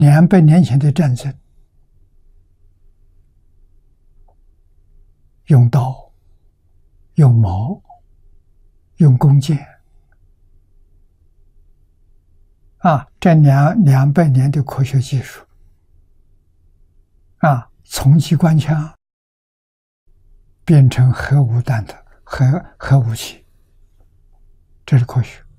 200年前的战争，用刀、用矛、用弓箭，这200年的科学技术，从机关枪变成核武弹的核武器，这是科学。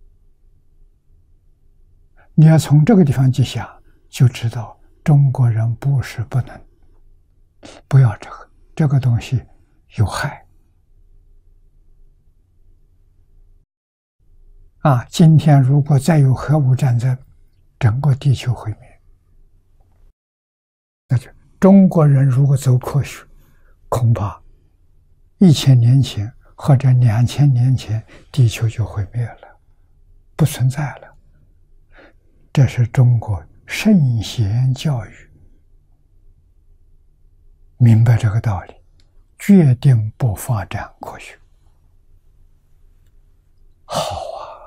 你要从这个地方去想，就知道中国人不是不能，不要这个东西有害。今天如果再有核武战争，整个地球毁灭。那就中国人如果走科学，恐怕1000年前或者2000年前，地球就毁灭了，不存在了。这是中国圣贤教育，明白这个道理，决定不发展科学。好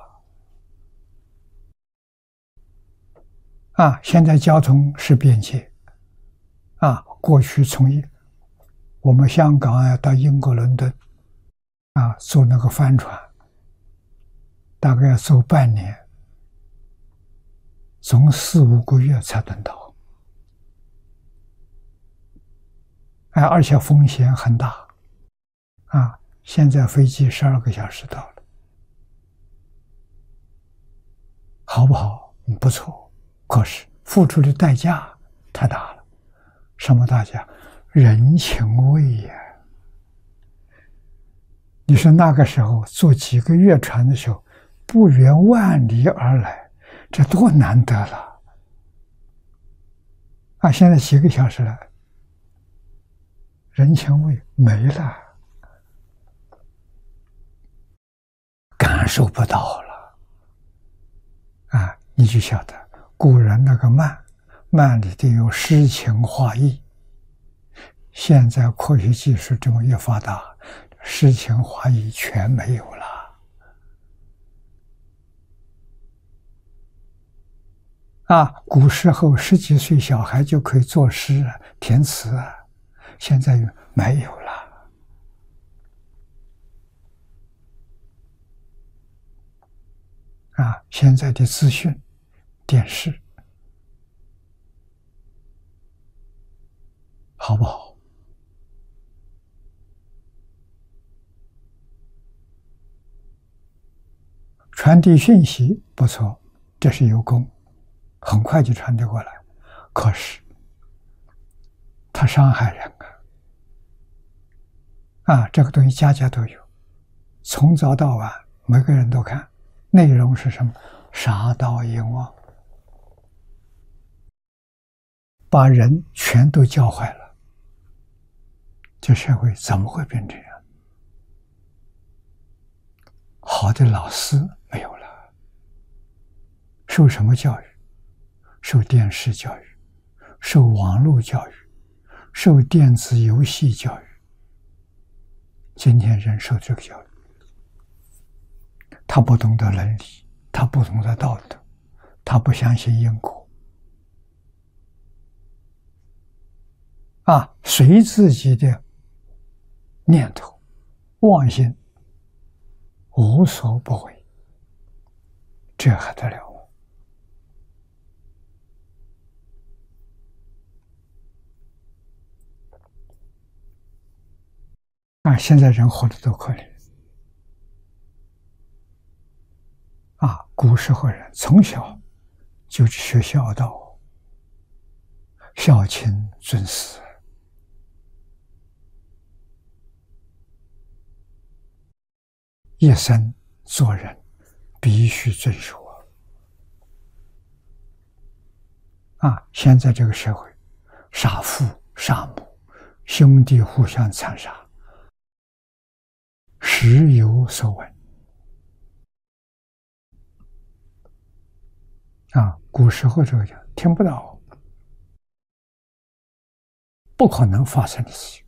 现在交通是便捷，过去从我们香港要到英国伦敦，坐那个帆船，大概要走半年，从4、5个月才能到，而且风险很大，现在飞机12个小时到了，好不好？不错。可是付出的代价太大了。什么代价？人情味呀！你说那个时候坐几个月船的时候，不远万里而来，这多难得了！现在几个小时了，人情味没了，感受不到了。你就晓得古人那个慢里头有诗情画意，现在科学技术这么越发达，诗情画意全没有了。古时候10几岁小孩就可以作诗填词，现在没有了。现在的资讯、电视，好不好？传递讯息不错，这是有功，很快就传递过来。可是它伤害人这个东西家家都有，从早到晚每个人都看，内容是什么？杀盗淫妄，把人全都教坏了。这社会怎么会变这样？好的老师没有了，受什么教育？受电视教育，受网络教育，受电子游戏教育。今天人受这个教育，他不懂得伦理，他不懂得道德，他不相信因果，随自己的念头妄心无所不为，这还得了现在人活得多可怜古时候人从小就学孝道，孝亲尊师，一生做人必须遵守现在这个社会，杀父杀母，兄弟互相残杀，时有所闻古时候这个讲听不到，不可能发生的事情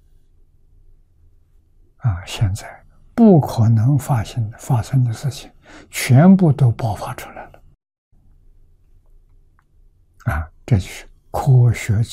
现在不可能发生的事情全部都爆发出来了这就是科学